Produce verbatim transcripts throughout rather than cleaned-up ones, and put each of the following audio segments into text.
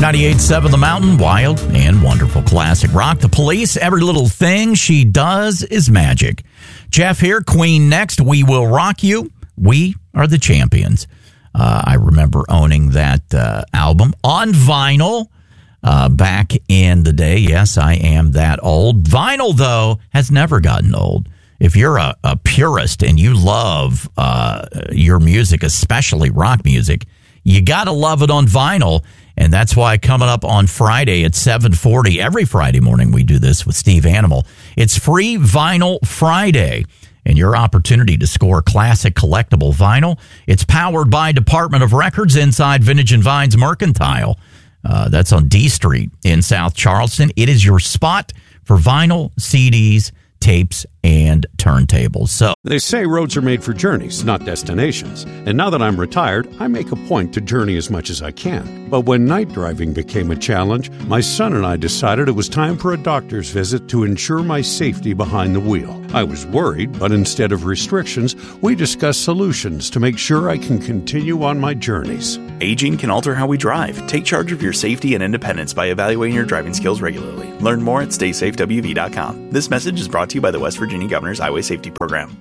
ninety-eight point seven The Mountain, wild and wonderful classic rock. The Police, every little thing she does is magic. Jeff here, Queen next. We will rock you. We are the champions. Uh, I remember owning that uh, album on vinyl uh, back in the day. Yes, I am that old. Vinyl, though, has never gotten old. If you're a, a purist and you love uh, your music, especially rock music, you got to love it on vinyl. And that's why coming up on Friday at seven forty, every Friday morning we do this with Steve Animal. It's Free Vinyl Friday. And your opportunity to score classic collectible vinyl. It's powered by Department of Records inside Vintage and Vines Mercantile. Uh, that's on D Street in South Charleston. It is your spot for vinyl, C Ds, tapes, and turntables. So they say roads are made for journeys, not destinations. And now that I'm retired, I make a point to journey as much as I can. But when night driving became a challenge, my son and I decided it was time for a doctor's visit to ensure my safety behind the wheel. I was worried, but instead of restrictions, we discussed solutions to make sure I can continue on my journeys. Aging can alter how we drive. Take charge of your safety and independence by evaluating your driving skills regularly. Learn more at stay safe w v dot com. This message is brought to you by the West Virginia Governor's Highway Safety Program.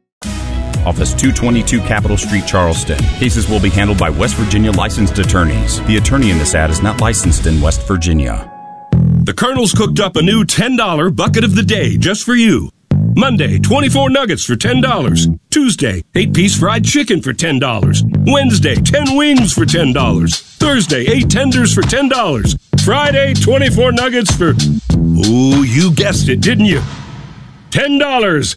Office two twenty-two Capitol Street, Charleston. Cases will be handled by West Virginia licensed attorneys. The attorney in this ad is not licensed in West Virginia. The Colonel's cooked up a new ten dollar bucket of the day just for you. Monday, twenty-four nuggets for ten dollars. Tuesday, eight-piece fried chicken for ten dollars. Wednesday, ten wings for ten dollars. Thursday, eight tenders for ten dollars. Friday, twenty-four nuggets for... Ooh, you guessed it, didn't you? ten dollars.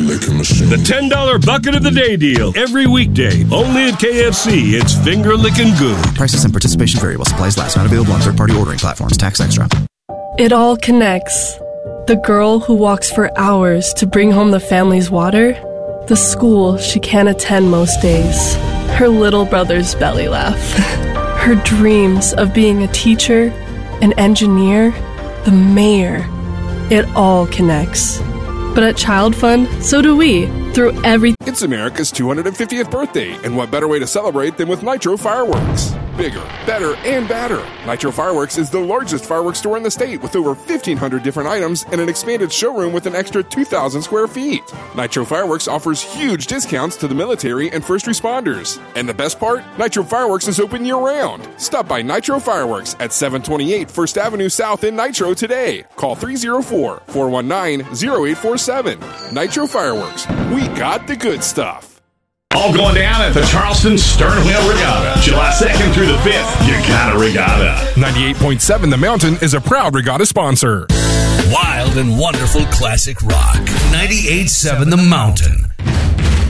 The ten dollar bucket of the day deal. Every weekday. Only at K F C. It's finger licking good. Prices and participation vary while supplies last. Not available on third-party ordering platforms. Tax extra. It all connects. The girl who walks for hours to bring home the family's water. The school she can't attend most days. Her little brother's belly laugh. Her dreams of being a teacher, an engineer, the mayor. It all connects. But at Child Fund, so do we. Through every... It's America's two hundred fiftieth birthday, and what better way to celebrate than with Nitro Fireworks? Bigger, better, and badder. Nitro Fireworks is the largest fireworks store in the state with over fifteen hundred different items and an expanded showroom with an extra two thousand square feet. Nitro Fireworks offers huge discounts to the military and first responders. And the best part? Nitro Fireworks is open year-round. Stop by Nitro Fireworks at seven twenty-eight First Avenue South in Nitro today. Call three oh four, four one nine, oh eight four seven. Nitro Fireworks. We got the good stuff. All going down at the Charleston Sternwheel Regatta, July second through the fifth. You got a regatta. ninety-eight point seven The Mountain is a proud regatta sponsor. Wild and wonderful classic rock. ninety-eight point seven The Mountain.